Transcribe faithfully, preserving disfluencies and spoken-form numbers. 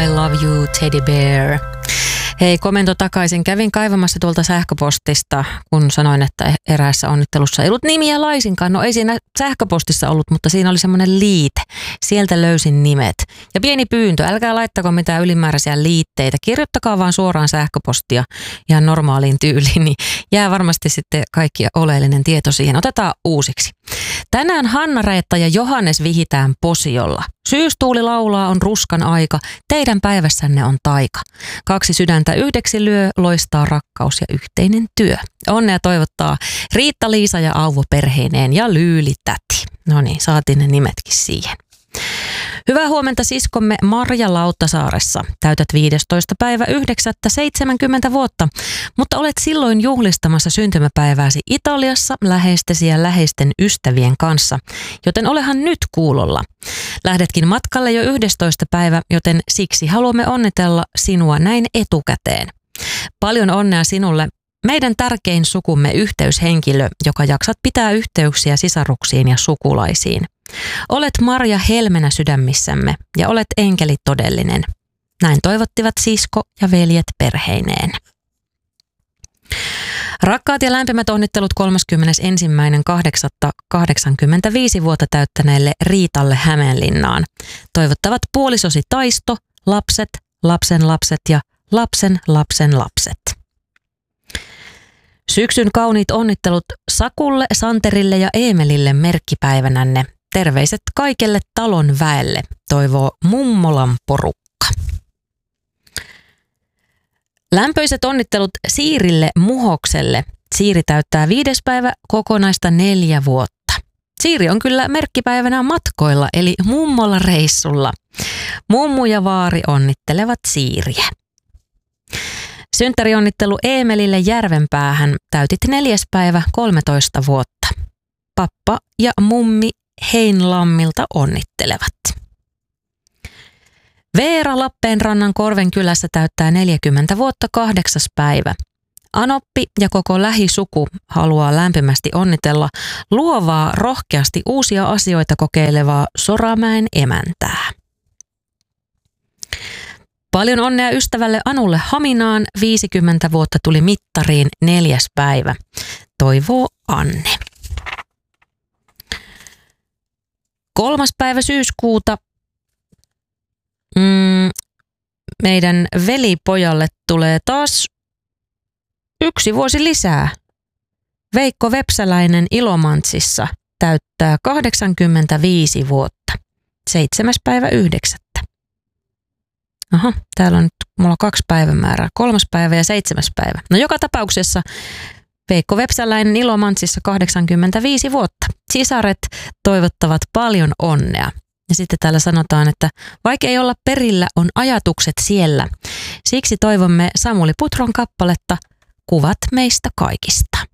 I love you, teddy bear. Hei, komento takaisin. Kävin kaivamassa tuolta sähköpostista, kun sanoin, että eräässä onnittelussa ei ollut nimiä laisinkaan. No ei siinä sähköpostissa ollut, mutta siinä oli semmoinen liite. Sieltä löysin nimet. Ja pieni pyyntö, älkää laittako mitään ylimääräisiä liitteitä. Kirjoittakaa vaan suoraan sähköpostia ihan normaaliin tyyliin, niin jää varmasti sitten kaikki oleellinen tieto siihen. Otetaan uusiksi. Tänään Hanna-Reetta ja Johannes vihitään posiolla. Syystuuli laulaa, on ruskan aika, teidän päivässänne on taika. Kaksi sydäntä yhdeksi lyö, loistaa rakkaus ja yhteinen työ. Onnea toivottaa Riitta-Liisa ja Auvo perheineen ja Lyyli-täti. No niin, saatiin ne nimetkin siihen. Hyvää huomenta siskomme Marja Lauttasaaressa. Täytät viidestoista päivä yhdeksättä seitsemänkymmentä vuotta, mutta olet silloin juhlistamassa syntymäpäivääsi Italiassa läheistesi ja läheisten ystävien kanssa, joten olehan nyt kuulolla. Lähdetkin matkalle jo yhdestoista päivä, joten siksi haluamme onnitella sinua näin etukäteen. Paljon onnea sinulle, meidän tärkein sukumme yhteyshenkilö, joka jaksat pitää yhteyksiä sisaruksiin ja sukulaisiin. Olet Marja helmenä sydämissämme ja olet enkeli todellinen. Näin toivottivat sisko ja veljet perheineen. Rakkaat ja lämpimät onnittelut kolmaskymmenesensimmäinen kahdeksatta kahdeksankymmentäviisi vuotta täyttäneelle Riitalle Hämeenlinnaan. Toivottavat puolisosi Taisto, lapset, lapsen lapset ja lapsen lapsen lapset. Syksyn kauniit onnittelut Sakulle, Santerille ja Eemelille merkkipäivänänne. Terveiset kaikelle talon väelle, toivoo Mummolan porukka. Lämpöiset onnittelut Siirille Muhokselle. Siiri täyttää viides päivä kokonaista neljä vuotta. Siiri on kyllä merkkipäivänä matkoilla, eli mummolla reissulla. Mummu ja vaari onnittelevat Siiriä. Synttärionnittelu Eemelille Järvenpäähän. Täytit neljäs päivä kolmetoista vuotta. Pappa ja mummi Heinlammilta onnittelevat. Veera Lappeenrannan Korvenkylässä täyttää neljäkymmentä vuotta kahdeksas päivä. Anoppi ja koko lähisuku haluaa lämpimästi onnitella luovaa, rohkeasti uusia asioita kokeilevaa Soramäen emäntää. Paljon onnea ystävälle Anulle Haminaan, viisikymmentä vuotta tuli mittariin neljäs päivä, toivoo Anne. Kolmas päivä syyskuuta mm, meidän velipojalle tulee taas yksi vuosi lisää. Veikko Vepsäläinen Ilomantsissa täyttää kahdeksankymmentäviisi vuotta, seitsemäs päivä yhdeksättä. Aha, täällä on nyt mulla kaksi päivämäärää, kolmas päivä ja seitsemäs päivä. No joka tapauksessa Veikko Vepsäläinen Ilomantsissa kahdeksankymmentäviisi vuotta. Sisaret toivottavat paljon onnea. Ja sitten täällä sanotaan, että vaikka ei olla perillä, on ajatukset siellä. Siksi toivomme Samuli Putron kappaletta Kuvat meistä kaikista.